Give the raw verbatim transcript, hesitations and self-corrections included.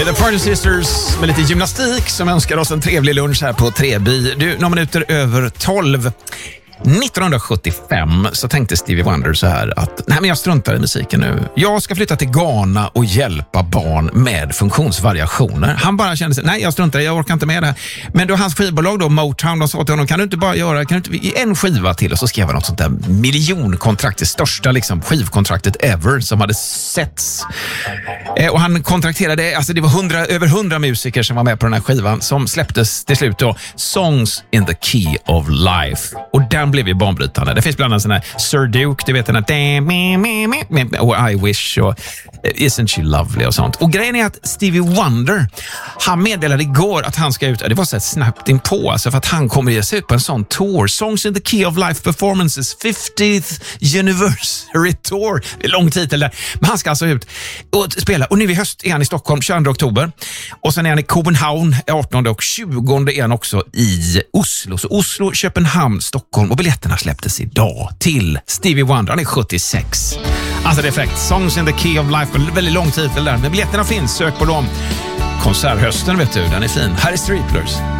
Det är The Party Sisters med lite gymnastik som önskar oss en trevlig lunch här på Treby. Du, några minuter över tolv. nittonhundrasjuttiofem så tänkte Stevie Wonder så här att nej, men jag struntar i musiken nu. Jag ska flytta till Ghana och hjälpa barn med funktionsvariationer. Han bara kände sig, nej jag struntar, jag orkar inte med det här. Men då hans skivbolag då, Motown, de sa till honom, kan du inte bara göra, kan du inte ge en skiva till? Och så skrev han något sånt där miljonkontrakt, det största liksom skivkontraktet ever som hade setts. Eh, och han kontrakterade, alltså det var hundra, över hundra musiker som var med på den här skivan som släpptes till slut då, Songs in the Key of Life. Och den blev ju banbrytande. Det finns bland annat sån här Sir Duke, du vet den här och I Wish och Isn't She Lovely och sånt. Och grejen är att Stevie Wonder, han meddelade igår att han ska ut, det var så här snabbt in på alltså, för att han kommer ge sig ut på en sån tour, Songs in the Key of Life Performances fiftieth Anniversary Tour. Det är lång titel där. Men han ska alltså ut och spela. Och nu i höst är han i Stockholm tjugoandra oktober. Och sen är han i Köpenhamn artonde och tjugonde är han också i Oslo. Så Oslo, Köpenhamn, Stockholm. Och biljetterna släpptes idag till Stevie Wonder. Han är sjuttiosex. Alltså det är fräckt. Songs in the Key of Life. Väldigt lång titel där. Men biljetterna finns. Sök på dem. Konserthösten vet du. Den är fin. Här är Streetlers.